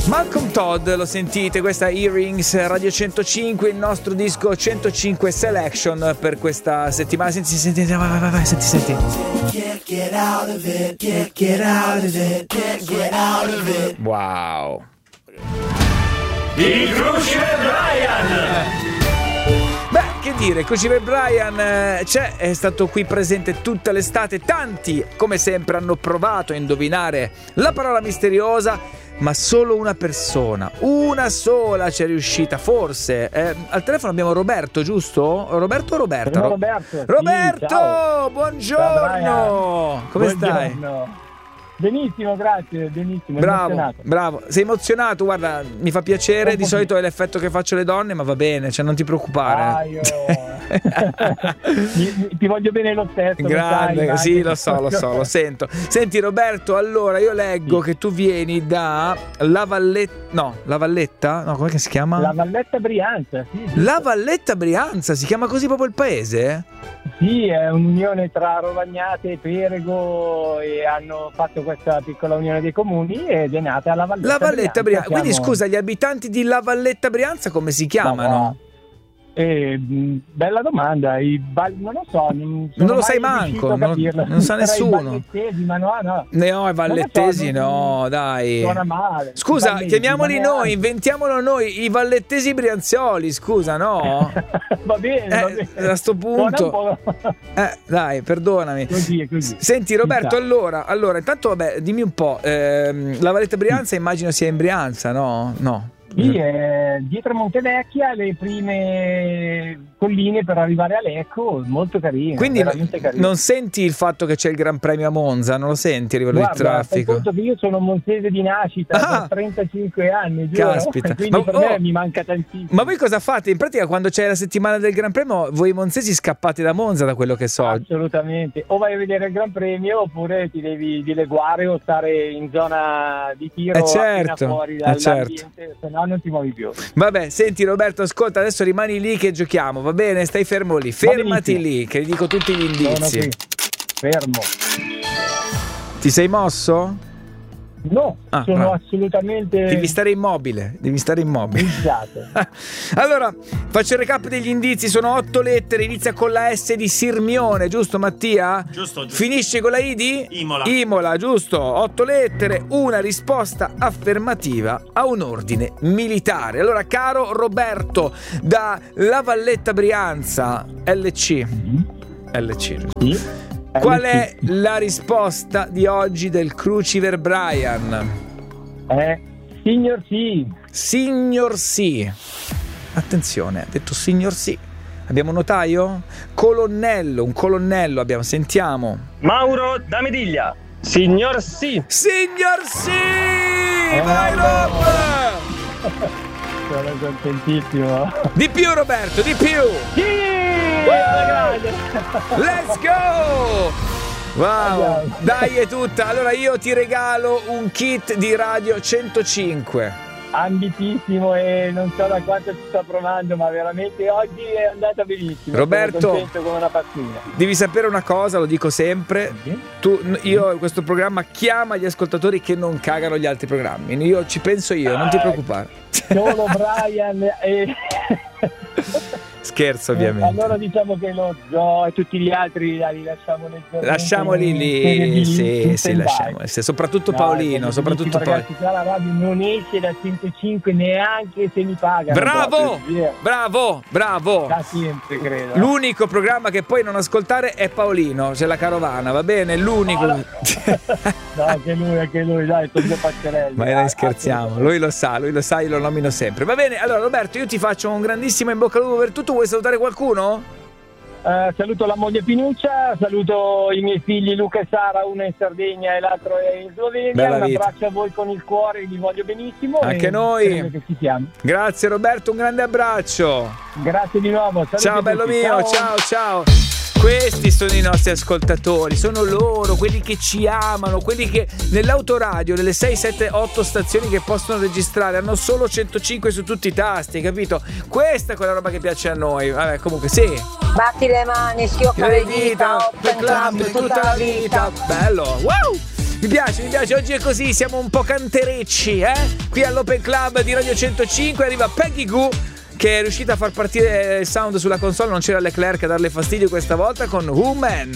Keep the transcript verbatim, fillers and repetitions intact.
Malcolm Todd, lo sentite, questa Earrings, Radio centocinque, il nostro disco centocinque Selection per questa settimana. Senti, senti, vai, vai, vai, vai, senti, senti. Can't get out of it, can't get out of it, can't get out of it. Wow. Il Crucifer Brian! Beh, che dire, Crucifer Brian eh, c'è, è stato qui presente tutta l'estate. Tanti, come sempre, hanno provato a indovinare la parola misteriosa, ma solo una persona, una sola ci è riuscita, forse. Eh, al telefono abbiamo Roberto, giusto? Roberto o Roberta? Sono Roberto. Roberto, sì, buongiorno! Ciao, come buongiorno. stai? Benissimo, grazie, benissimo. Bravo, emozionato. bravo. Sei emozionato? Guarda, mi fa piacere, di solito è l'effetto che faccio alle donne, ma va bene, cioè non ti preoccupare. Ah, io... mi, mi, ti voglio bene lo stesso. Grande, lo sai, sì, lo so, lo so, lo sento. Senti Roberto, allora io leggo sì. che tu vieni da La Valletta, no, La Valletta? No, com'è che si chiama? La Valletta Brianza, sì. La Valletta Brianza, si chiama così proprio il paese? Sì, è un'unione tra Rovagnate e Perego e hanno fatto questa piccola unione dei comuni ed è nata La Valletta, La Valletta Brianza. Brianza. Siamo... Quindi scusa, gli abitanti di La Valletta Brianza come si chiamano? No, no. Eh, bella domanda, I val... non lo so, non, non lo sai manco, non, non sa nessuno. Ma no, no. No, i vallettesi so, non... no, dai. Suona male. Scusa, Valletti, chiamiamoli noi, inventiamolo noi, i vallettesi brianzioli, scusa, no? va bene, eh, va bene. A sto punto. eh, dai, perdonami. Così è così. Senti Roberto, allora, allora, intanto vabbè, dimmi un po', ehm, la Valletta Brianza immagino sia in Brianza, no? No. Sì, eh, dietro Montevecchia le prime colline per arrivare a Lecco, molto carino. Quindi carino. Non senti il fatto che c'è il Gran Premio a Monza? Non lo senti a livello Guarda, di traffico? Guarda, che io sono monzese di nascita ah, per trentacinque anni, giuro. Caspita. Quindi ma, per oh, me mi manca tantissimo. Ma voi cosa fate? In pratica quando c'è la settimana del Gran Premio voi monzesi scappate da Monza, da quello che so. Assolutamente, o vai a vedere il Gran Premio oppure ti devi dileguare o stare in zona di tiro eh certo, appena fuori dall'ambiente, eh certo. se no non ti muovi più. Vabbè, senti Roberto, ascolta, adesso rimani lì che giochiamo, va bene? Stai fermo lì, fermati lì, che ti dico tutti gli indizi. Fermo. Ti sei mosso? No, ah, sono bravo. assolutamente... Devi stare immobile, devi stare immobile. Esatto. Allora, faccio il recap degli indizi, sono otto lettere, inizia con la S di Sirmione, giusto Mattia? Giusto, giusto. Finisce con la I di? Imola. Imola, giusto. Otto lettere, una risposta affermativa a un ordine militare. Allora, caro Roberto, da La Valletta Brianza, L C. Mm-hmm. L C, giusto? Sì. Qual è la risposta di oggi del Crucifer Brian? Eh, signor sì. Signor sì. Attenzione, ha detto signor sì. Abbiamo un notaio? Colonnello, un colonnello abbiamo, sentiamo. Mauro da Mediglia. Signor sì. Signor sì! Eh, Vai Rob! Sono contentissimo. Di più Roberto, di più! Sì! Let's go! Wow, dai è tutta. Allora io ti regalo un kit di Radio centocinque. Ambitissimo e non so da quanto ci sto provando, ma veramente oggi è andata benissimo. Roberto, sono contento come una pazzina. Devi sapere una cosa, lo dico sempre. Mm-hmm. Tu, io questo programma chiama gli ascoltatori che non cagano gli altri programmi. Io ci penso io, non ti preoccupare. Solo Brian e scherzo ovviamente. Allora diciamo che lo zoo e tutti gli altri li lasciamo nel lasciamoli lì, sì, sì, lasciamoli. Soprattutto no, Paolino, soprattutto Paolino. Ragazzi, la radio non esce da centocinque neanche se mi pagano. Bravo, yeah. bravo, bravo. Da sempre credo. L'unico programma che puoi non ascoltare è Paolino, c'è la carovana, va bene? L'unico. No, no. no anche lui, anche lui, dai, sono due passerelle. Ma noi scherziamo, lui lo sa, lui lo sa, io lo nomino sempre. Va bene, allora Roberto, io ti faccio un grandissimo in bocca al lupo per tutto. Vuoi salutare qualcuno? Uh, saluto la moglie Pinuccia, saluto i miei figli Luca e Sara, uno in Sardegna e l'altro è in Slovenia. Bella un vita. abbraccio a voi con il cuore, li voglio benissimo. Anche e noi. che ci siamo. Grazie Roberto, un grande abbraccio. Grazie di nuovo. Saluti ciao bello tutti. mio, ciao ciao ciao. Questi sono i nostri ascoltatori, sono loro, quelli che ci amano, quelli che nell'autoradio, nelle sei, sette, otto stazioni che possono registrare, hanno solo centocinque su tutti i tasti, capito? Questa è quella roba che piace a noi. Vabbè, comunque sì. Batti le mani, schiocca le dita, per club tutta la vita. Bello, wow! Mi piace, mi piace, oggi è così, siamo un po' canterecci, eh? Qui all'Open Club di Radio centocinque arriva Peggy Gou, che è riuscita a far partire il sound sulla console, non c'era Leclerc a darle fastidio questa volta con Woman.